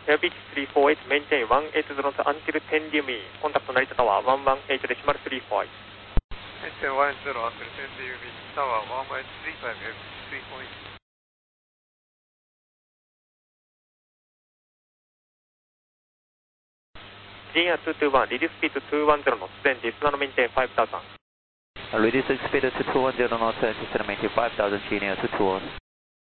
Airbeach 348, maintain 180 knots until 10 DME. Contact Narita Tower 118 decimal 35. Maintain 180 until 10 DME. Tower 11835, Airbeach 348. Junior 221, reduce speed to 210 knots, then descend maintain 5000. Reduce speed to 210 knots, descend maintain 5000, Junior 221.